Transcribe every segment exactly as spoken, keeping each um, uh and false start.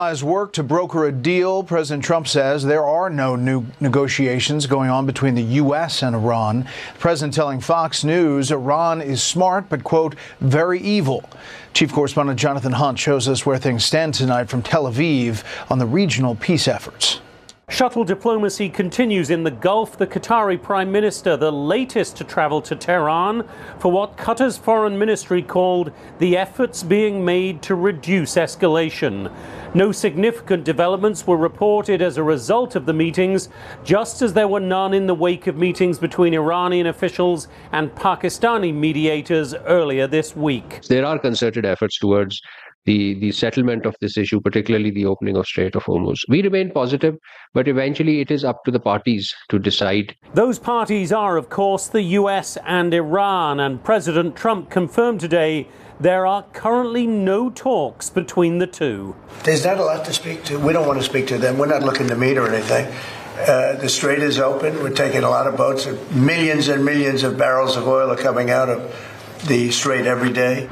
As work to broker a deal, President Trump says there are no new negotiations going on between the U S and Iran. The president telling Fox News Iran is smart but, quote, very evil. Chief Correspondent Jonathan Hunt shows us where things stand tonight from Tel Aviv on the regional peace efforts. Shuttle diplomacy continues in the Gulf. The Qatari Prime Minister, the latest to travel to Tehran for what Qatar's foreign ministry called the efforts being made to reduce escalation. No significant developments were reported as a result of the meetings, just as there were none in the wake of meetings between Iranian officials and Pakistani mediators earlier this week. There are concerted efforts towards the, the settlement of this issue, particularly the opening of Strait of Hormuz. We remain positive, but eventually it is up to the parties to decide. Those parties are, of course, the U S and Iran, and President Trump confirmed today there are currently no talks between the two. There's not a lot to speak to. We don't want to speak to them. We're not looking to meet or anything. Uh, the strait is open. We're taking a lot of boats. Millions and millions of barrels of oil are coming out of the strait every day.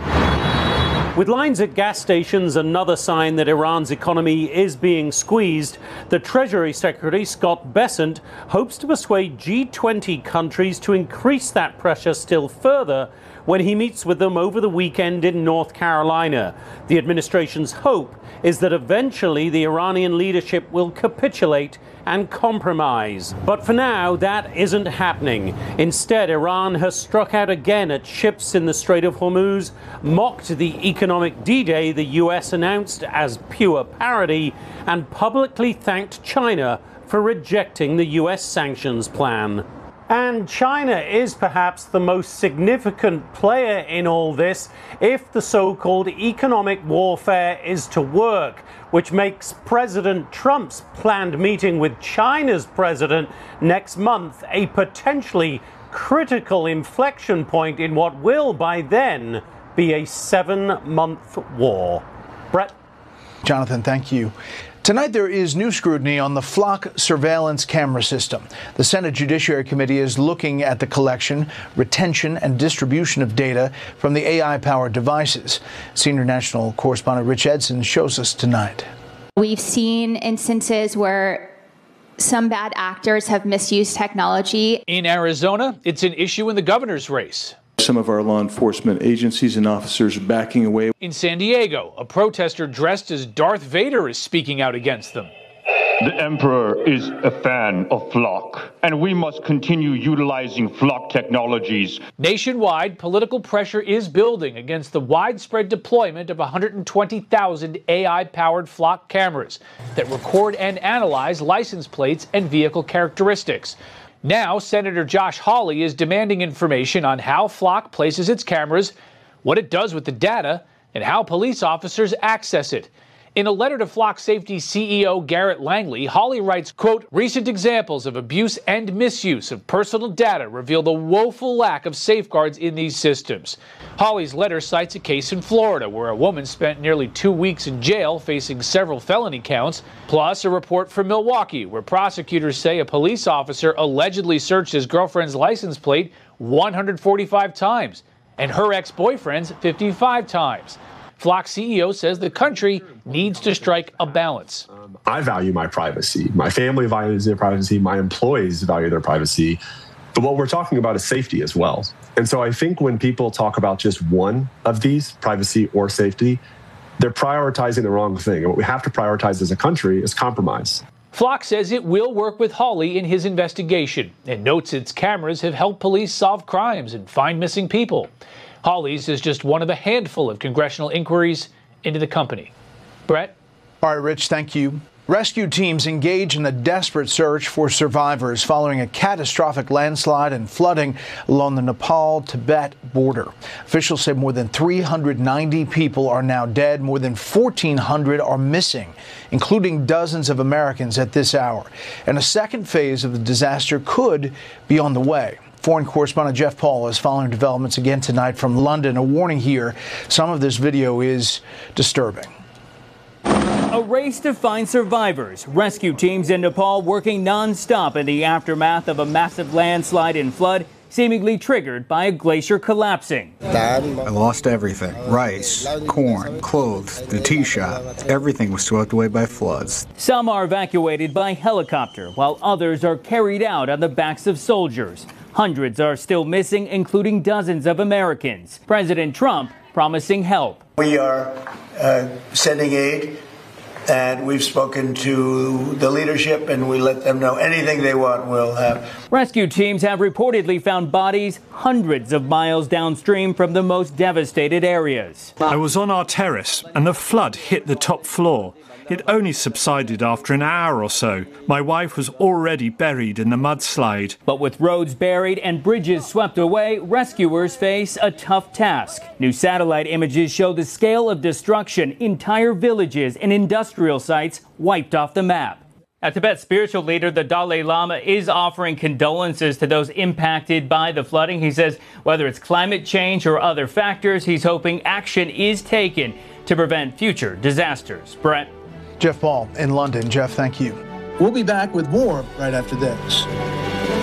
With lines at gas stations another sign that Iran's economy is being squeezed, the Treasury Secretary, Scott Bessent, hopes to persuade G twenty countries to increase that pressure still further when he meets with them over the weekend in North Carolina. The administration's hope is that eventually the Iranian leadership will capitulate and compromise. But for now, that isn't happening. Instead, Iran has struck out again at ships in the Strait of Hormuz, mocked the economic D-Day the U S announced as pure parody, and publicly thanked China for rejecting the U S sanctions plan. And China is perhaps the most significant player in all this if the so-called economic warfare is to work, which makes President Trump's planned meeting with China's president next month a potentially critical inflection point in what will, by then, be a seven-month war. Brett? Jonathan, thank you. Tonight, there is new scrutiny on the Flock surveillance camera system. The Senate Judiciary Committee is looking at the collection, retention, and distribution of data from the A I-powered devices. Senior national correspondent Rich Edson shows us tonight. We've seen instances where some bad actors have misused technology. In Arizona, it's an issue in the governor's race. Some of our law enforcement agencies and officers are backing away. In San Diego, a protester dressed as Darth Vader is speaking out against them. The Emperor is a fan of Flock, and we must continue utilizing Flock technologies. Nationwide, political pressure is building against the widespread deployment of one hundred twenty thousand A I-powered Flock cameras that record and analyze license plates and vehicle characteristics. Now, Senator Josh Hawley is demanding information on how Flock places its cameras, what it does with the data, and how police officers access it. In a letter to Flock Safety C E O Garrett Langley, Hawley writes, quote, recent examples of abuse and misuse of personal data reveal the woeful lack of safeguards in these systems. Hawley's letter cites a case in Florida where a woman spent nearly two weeks in jail facing several felony counts, plus a report from Milwaukee where prosecutors say a police officer allegedly searched his girlfriend's license plate one hundred forty-five times and her ex-boyfriend's fifty-five times. Flock C E O says the country needs to strike a balance. I value my privacy. My family values their privacy. My employees value their privacy. But what we're talking about is safety as well. And so I think when people talk about just one of these, privacy or safety, they're prioritizing the wrong thing. And what we have to prioritize as a country is compromise. Flock says it will work with Hawley in his investigation and notes its cameras have helped police solve crimes and find missing people. Hawley's is just one of the handful of congressional inquiries into the company. Brett? All right, Rich, thank you. Rescue teams engage in a desperate search for survivors following a catastrophic landslide and flooding along the Nepal-Tibet border. Officials say more than three hundred ninety people are now dead. More than fourteen hundred are missing, including dozens of Americans at this hour. And a second phase of the disaster could be on the way. Foreign correspondent Jeff Paul is following developments again tonight from London. A warning here, some of this video is disturbing. A race to find survivors. Rescue teams in Nepal working non-stop in the aftermath of a massive landslide and flood seemingly triggered by a glacier collapsing. I lost everything. Rice, corn, clothes, the tea shop. Everything was swept away by floods. Some are evacuated by helicopter, while others are carried out on the backs of soldiers. Hundreds are still missing, including dozens of Americans. President Trump promising help. We are uh, sending aid, and we've spoken to the leadership, and we let them know anything they want we'll have. Rescue teams have reportedly found bodies hundreds of miles downstream from the most devastated areas. I was on our terrace, and the flood hit the top floor. It only subsided after an hour or so. My wife was already buried in the mudslide. But with roads buried and bridges swept away, rescuers face a tough task. New satellite images show the scale of destruction, entire villages and industrial sites wiped off the map. Now, Tibet's spiritual leader, the Dalai Lama, is offering condolences to those impacted by the flooding. He says whether it's climate change or other factors, he's hoping action is taken to prevent future disasters. Brett. Jeff Ball in London. Jeff, thank you. We'll be back with more right after this.